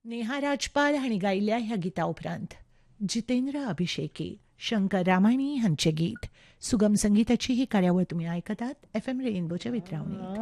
नेहा राजपाल हांणी गायिल्ल्या ह्या गिता उपरांत जितेंद्र अभिषेकी, शंकर रामाणी हांचें गीत सुगम संगीताची ही कार्यावळ तुमी आयकतात FM रेनबोच्या वितरावणीत.